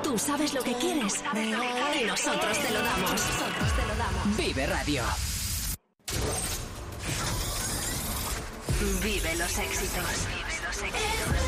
Tú sabes lo que quieres y nosotros te lo damos. Vive Radio. Vive los éxitos.